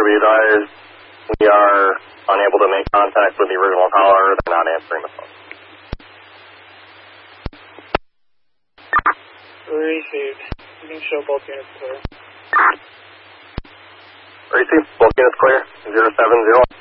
be advised, we are unable to make contact with the original caller. They're not answering the phone. Received. You can show both units clear. Received. Both units clear. 070.